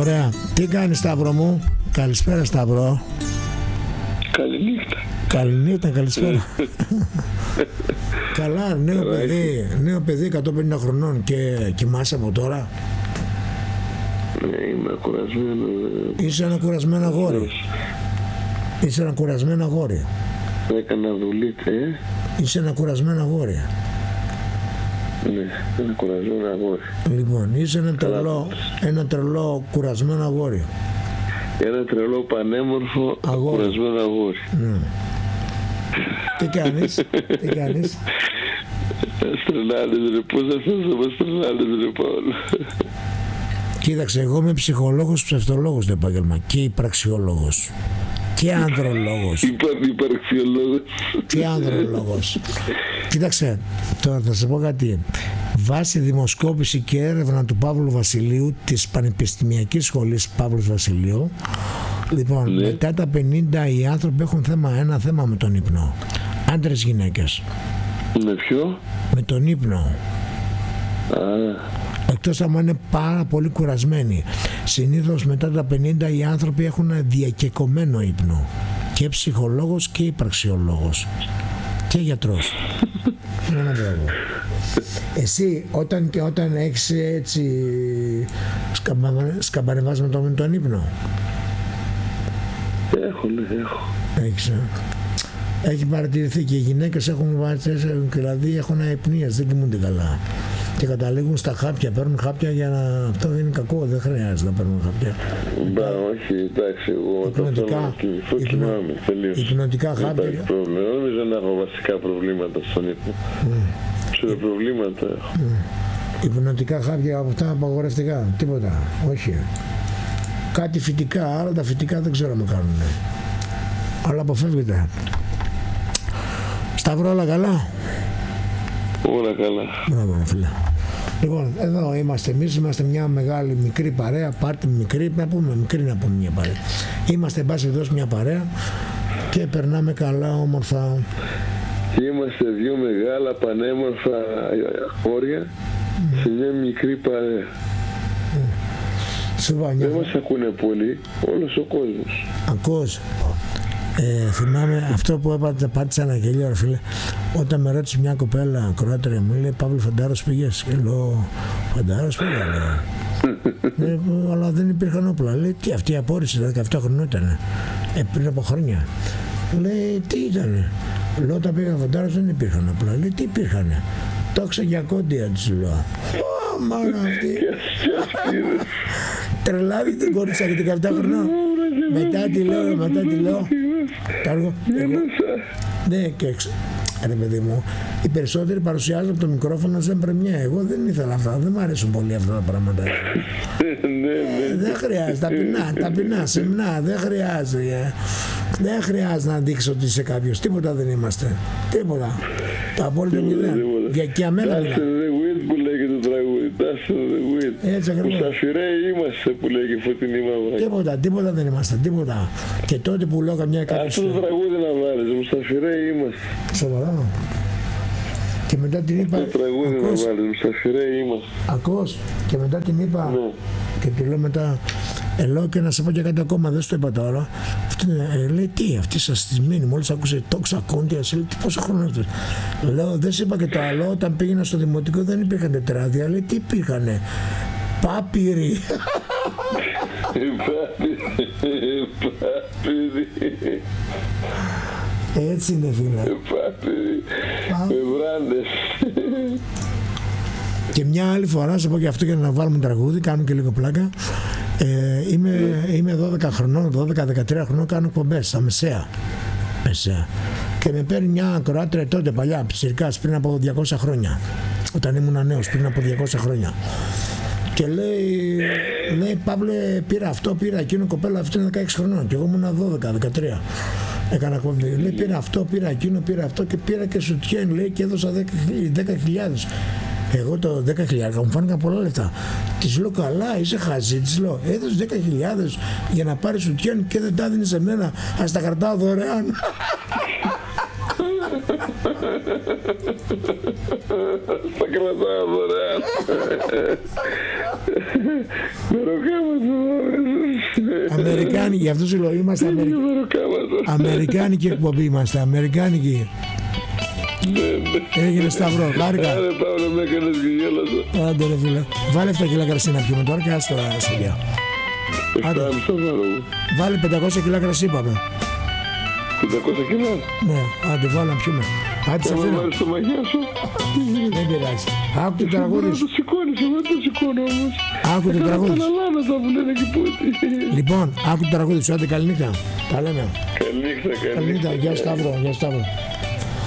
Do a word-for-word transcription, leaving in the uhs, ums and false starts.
Ωραία. Τι κάνεις, Σταύρο μου? Καλησπέρα, Σταύρο. Καληνύχτα. Καληνύχτα, καλησπέρα. Καλά, νέο παιδί, νέο παιδί εκατόν πενήντα χρονών και κοιμάσαι από τώρα. Ναι, είμαι κουρασμένο. Είσαι ένα κουρασμένο αγόρι. Είσαι ένα κουρασμένο αγόρι. Έκανα δουλίτσα, ε. Είσαι ένα κουρασμένο αγόρι. Ναι, ένα κουρασμένο αγόρι. Λοιπόν, είσαι ένα τρελό, ένα τρελό κουρασμένο αγόρι. Ένα τρελό πανέμορφο αγόρι. Κουρασμένο αγόρι. Ναι. Τι κάνεις, τι κάνεις? Στρελάλες ρε, πώς αυτός θα μας στρελάλες ρε Παόλο. Κοίταξε, εγώ είμαι ψυχολόγος, ψευτολόγος το επάγγελμα και υπαρξιολόγος και ανδρολόγος. Υπάρχει υπαρξιολόγος. Και ανδρολόγος. Κοίταξε, τώρα θα σε πω κάτι. Βάσει δημοσκόπηση και έρευνα του Παύλου Βασιλείου, της Πανεπιστημιακής Σχολής Παύλος Βασιλείου, λοιπόν, ναι. Μετά τα πενήντα οι άνθρωποι έχουν θέμα, ένα θέμα με τον ύπνο. Άντρες, γυναίκες. Με ποιο? Με τον ύπνο. Α. Εκτός άμα είναι πάρα πολύ κουρασμένοι. Συνήθως μετά τα πενήντα οι άνθρωποι έχουν διακεκομένο ύπνο. Και ψυχολόγος και υπαρξιολόγος. Και γιατρός. Ένα πράγμα. Εσύ όταν και όταν έχεις έτσι σκαμπανεβάσματα με τον ύπνο? Έχω, ναι, έχω. Έχεις, ε? Έχει παρατηρηθεί και οι γυναίκες έχουν, δηλαδή έχουν αϊπνίες, δεν κοιμούνται καλά. Και καταλήγουν στα χάπια, παίρνουν χάπια για να... Αυτό δεν είναι κακό, δεν χρειάζεται να παίρνουν χάπια. Μπα, όχι, εντάξει, εγώ το θέλω να κοιμηθώ, κοιμάμαι, τελείως. Υπνοτικά χάπια. Δεν υπάρχει πρόβλημα, νομίζω δεν έχω βασικά προβλήματα στον ύπνο. Ξέρω προβλήματα έχω. Υπνοτικά χάπια από αυτά απαγορευτικά, τίποτα, όχι. Κάτι φυτικά, αλλά τα φυτικά δεν ξέρω αν κάνουν. Αλλά αποφεύγεται. Σταύρο, όλα καλά? Όλα καλά. Μπράβο, φίλε. Λοιπόν, εδώ είμαστε εμείς, είμαστε μια μεγάλη μικρή παρέα, πάρτι μικρή, να πούμε μικρή να πούμε μια παρέα. Είμαστε εν πάση περιπτώσει μια παρέα και περνάμε καλά, όμορφα. Είμαστε δύο μεγάλα πανέμορφα χώρια mm. σε μια μικρή παρέα. Mm. Δεν μας ακούνε πολύ, όλος ο κόσμος. Ακούς. Ε, θυμάμαι αυτό που έπατε, πάτησα ένα γέλιο, ρε φίλε, όταν με ρώτησε μια κοπέλα Κροάτρια, μου λέει Παύλο, Φαντάρος πήγες? Και λέω Φαντάρος πήγα, λέω. ε, αλλά δεν υπήρχαν όπλα. Λέει τι, αυτή η απόρριση δεκαεπτά χρονών ήταν, ε, πριν από χρόνια. Λέει τι ήτανε? Λέω όταν πήγα Φαντάρος δεν υπήρχαν όπλα. Λέει τι υπήρχανε? Τόξα για κόντια, της λέω. Ω, μάνα αυτή. Τρελάβει την κόρτσα για δεκαεπτά χρονών. Μετά τη λέω, μετά τη λέω. Κάργο, εγώ, ναι, και εξ, ρε παιδί μου, οι περισσότεροι παρουσιάζουν από το μικρόφωνο σαν πρεμιέ. Εγώ δεν ήθελα αυτά, δεν μου αρέσουν πολύ αυτά τα πράγματα. ε, δεν χρειάζεται, ταπεινά, ταπεινά, σεμνά, δεν χρειάζεται. Δεν χρειάζεται να δείξω ότι είσαι κάποιος, τίποτα δεν είμαστε. Τίποτα. Το απόλυτο μηδέν. Για και αμένα μιλά. Που λέγει το τραγούδι, Τάσο the Wind. Έτσι ακριβώς. Μουσταφιρέοι είμαστε που λέγει Φωτεινή Μαυρά. Τίποτα, τίποτα δεν είμαστε, τίποτα. Και τότε που λέω καμιά κάποια. Αυτό το τραγούδι να βάλεις, Μουσταφιρέοι είμαστε. Σοβαρά. Και μετά την είπα. Αυτό το τραγούδι ακούς, να βάλεις, Μουσταφιρέοι είμαστε. Ακούς, και μετά την είπα. Ναι. Και του λέω μετά, ε, λέω και να σε πω και κάτι ακόμα, δεν στο είπα τώρα. Αυτή ε, λέει τι, αυτή σαστισμένη, μόλις άκουσε τόξα κόντια, λέει τι, πόσο χρόνο αυτός. Λέω, δεν σε είπα και το άλλο, όταν πήγαινα στο δημοτικό δεν υπήρχαν τετράδια, λέει τι υπήρχανε? Πάπυροι. Πάπυροι. Έτσι είναι, φίλε. Πάπυροι. Με βράντες. Και μια άλλη φορά, σε πω και αυτό για να βάλουμε τραγούδι, κάνουμε και λίγο πλάκα. Ε, είμαι, είμαι δώδεκα χρονών, δώδεκα δεκατρία χρονών, κάνω εκπομπές στα μεσαία. μεσαία. Και με παίρνει μια Κροάτρια τότε παλιά, ψηρικάς, πριν από διακόσια χρόνια. Όταν ήμουν νέος, πριν από διακόσια χρόνια. Και λέει, λέει Παύλε, πήρα αυτό, πήρα εκείνο, κοπέλα αυτή είναι δεκαέξι χρονών. Και εγώ ήμουν δώδεκα δεκατρία. Έκανα εκπομπή. Λέει πήρα αυτό, πήρα εκείνο, πήρα αυτό και πήρα και σουτιέν, λέει, και έδωσα δέκα χιλιάδες. Εγώ το δέκα χιλιάδες μου φάνηκαν πολλά λεφτά. Της λέω καλά, είσαι χαζή, της λέω. Έδωσε δέκα χιλιάδες για να πάρει σουτιέν και δεν τα δίνει σε μένα. Ας τα κρατάω δωρεάν. Τα κρατάω δωρεάν. Αμερικάνικη, γι' αυτό σου λέω, είμαστε Αμερικ... Αμερικάνικη εκπομπή είμαστε, Αμερικάνικη. Έγινε Σταυρό, χάρηκα. Άρε Παύλο, με έκανες και γέλασα. Άντε ρε φίλε, βάλε εφτά κιλά κρασί να πιούμε τώρα και άστα στελιά. εφτά κόμμα πέντε. Βάλε πεντακόσια κιλά κρασί είπαμε. πεντακόσια κιλά. Ναι, άντε βάλε να πιούμε. Άντε σε Θα αφήνω. βάλεις το μαγιά σου. Δεν πειράζει. Άκου το τραγούδι Μπορεί να σου. το σηκώνεις, εγώ δεν το σηκώνω όμως. Άκου το τραγούδι σου. Αναλάμεσα που λένε και πούτι. Λοιπόν, άκου το τραγούδι σου, άντε καληνύχτα. Τα λέμε. Καληνύχτα, καληνύχτα. Καληνύχτα, γεια Σταύρο, γεια Σταύρο.